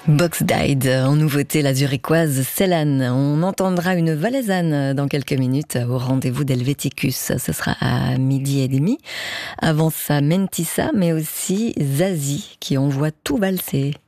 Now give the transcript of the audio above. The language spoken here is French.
Box Died, en nouveauté la zurichoise Célanne. On entendra une valaisanne dans quelques minutes au rendez-vous d'Helvéticus. Ce sera à 12h30. Avant ça, Mentissa, mais aussi Zazie qui envoie tout valser.